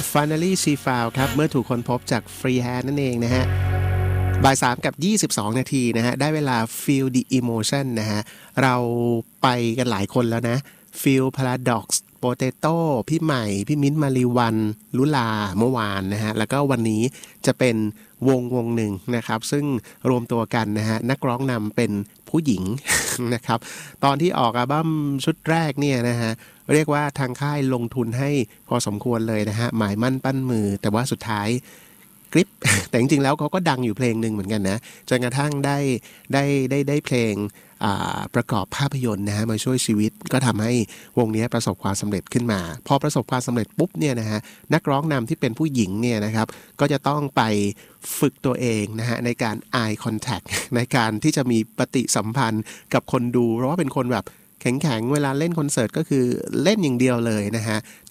Finally She Found ครับเมื่อถูกค้นพบจาก Freehand นั่นเองนะฮะบ่าย3กับ22นาทีนะฮะได้เวลา Feel the Emotion นะฮะเราไปกันหลายคนแล้วนะ Feel Paradox Potato พี่ใหม่พี่มิ้นท์มารีวันลุลาเมื่อวานนะฮะแล้วก็วันนี้จะเป็นวงหนึ่งนะครับซึ่งรวมตัวกันนะฮะนักร้องนำเป็นผู้หญิง นะครับตอนที่ออกอัลบั้มชุดแรกเนี่ยนะฮะเรียกว่าทางค่ายลงทุนให้พอสมควรเลยนะฮะหมายมั่นปั้นมือแต่ว่าสุดท้ายกริป แต่จริงๆแล้วเขาก็ดังอยู่เพลงหนึ่งเหมือนกันนะจนกระทั่งได้เพลงประกอบภาพยนตร์นะฮะมาช่วยชีวิตก็ทำให้วงนี้ประสบความสำเร็จขึ้นมาพอประสบความสำเร็จปุ๊บเนี่ยนะฮะนักร้องนำที่เป็นผู้หญิงเนี่ยนะครับก็จะต้องไปฝึกตัวเองนะฮะในการ eye contact ในการที่จะมีปฏิสัมพันธ์กับคนดูเพราะว่าเป็นคนแบบแข็งๆเวลาเล่นคอนเสิร์ตก็คือเล่นอย่างเดียวเลยนะฮะ